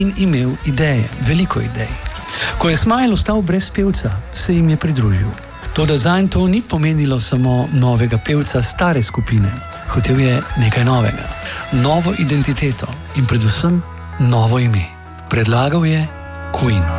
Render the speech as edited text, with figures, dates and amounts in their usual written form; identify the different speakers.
Speaker 1: in imel ideje, veliko idej. Ko je Smile ostal brez pevca, se jim je pridružil. Toda zanj to ni pomenilo samo novega pevca stare skupine. Hotel je nekaj novega, novo identiteto in predvsem novo ime. Predlagal je Queen.